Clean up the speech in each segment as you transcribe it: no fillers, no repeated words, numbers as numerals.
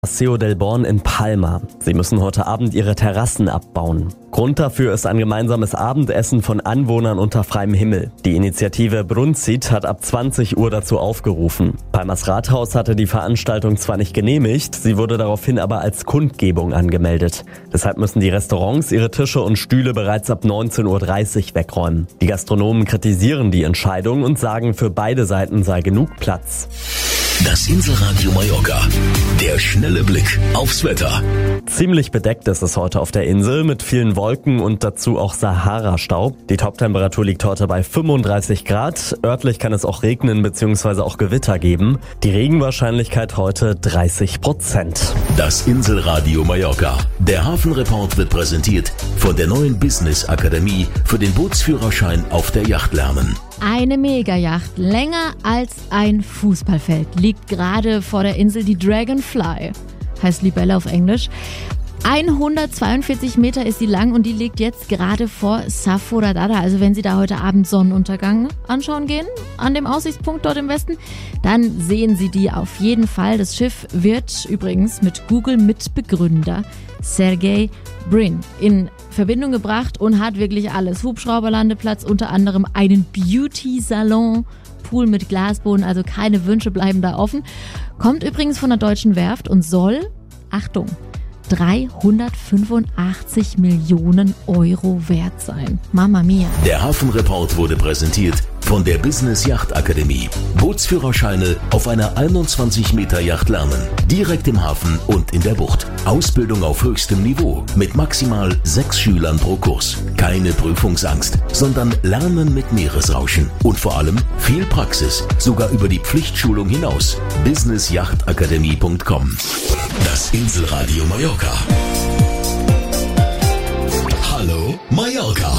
Paseo del Born in Palma. Sie müssen heute Abend ihre Terrassen abbauen. Grund dafür ist ein gemeinsames Abendessen von Anwohnern unter freiem Himmel. Die Initiative Brunzit hat ab 20 Uhr dazu aufgerufen. Palmas Rathaus hatte die Veranstaltung zwar nicht genehmigt, sie wurde daraufhin aber als Kundgebung angemeldet. Deshalb müssen die Restaurants ihre Tische und Stühle bereits ab 19.30 Uhr wegräumen. Die Gastronomen kritisieren die Entscheidung und sagen, für beide Seiten sei genug Platz. Das Inselradio Mallorca. Der schnelle Blick aufs Wetter. Ziemlich bedeckt ist es heute auf der Insel mit vielen Wolken und dazu auch Sahara-Staub. Die Toptemperatur liegt heute bei 35 Grad. Örtlich kann es auch regnen bzw. auch Gewitter geben. Die Regenwahrscheinlichkeit heute 30%. Das Inselradio Mallorca. Der Hafenreport wird präsentiert von der neuen Business Akademie für den Bootsführerschein auf der Yacht lernen. Eine Megayacht, länger als ein Fußballfeld, liegt gerade vor der Insel, die Dragonfly, heißt Libelle auf Englisch. 142 Meter ist sie lang und die liegt jetzt gerade vor Sa Foradada. Also wenn Sie da heute Abend Sonnenuntergang anschauen gehen, an dem Aussichtspunkt dort im Westen, dann sehen Sie die auf jeden Fall. Das Schiff wird übrigens mit Google-Mitbegründer Sergey Brin in Verbindung gebracht und hat wirklich alles. Hubschrauberlandeplatz, unter anderem einen Beauty-Salon, Pool mit Glasboden, also keine Wünsche bleiben da offen. Kommt übrigens von der deutschen Werft und soll, Achtung, 385 Millionen Euro wert sein. Mama mia. Der Hafenreport wurde präsentiert von der Business Yacht Akademie. Bootsführerscheine auf einer 21 Meter Yacht lernen. Direkt im Hafen und in der Bucht. Ausbildung auf höchstem Niveau mit maximal 6 Schülern pro Kurs. Keine Prüfungsangst, sondern Lernen mit Meeresrauschen. Und vor allem viel Praxis, sogar über die Pflichtschulung hinaus. businessjachtakademie.com. Das Inselradio Mallorca. Hallo Mallorca.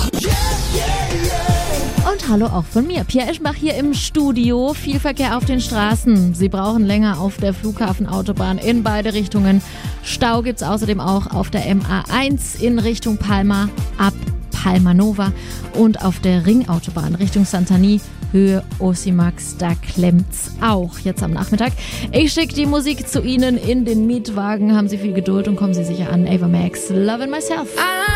Und hallo auch von mir. Pierre Eschenbach hier im Studio. Viel Verkehr auf den Straßen. Sie brauchen länger auf der Flughafenautobahn in beide Richtungen. Stau gibt's außerdem auch auf der MA1 in Richtung Palma ab Palma Nova und auf der Ringautobahn Richtung Santani Höhe Osimax. Da klemmt's auch jetzt am Nachmittag. Ich schicke die Musik zu Ihnen in den Mietwagen. Haben Sie viel Geduld und kommen Sie sicher an. Ava Max, Lovin' Myself.